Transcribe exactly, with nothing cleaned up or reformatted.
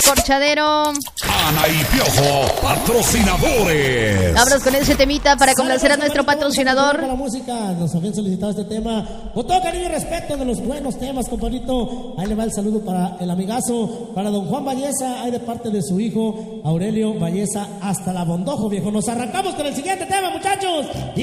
Descorchadero. Ana y Piojo, patrocinadores. Vámonos con ese temita para complacer a nuestro patrocinador. La música, nos habían solicitado este tema. Con todo cariño y respeto de los buenos temas, compadrito. Ahí le va el saludo para el amigazo, para don Juan Valleza, ahí de parte de su hijo Aurelio Valleza, hasta la Bondojo, viejo. Nos arrancamos con el siguiente tema, muchachos.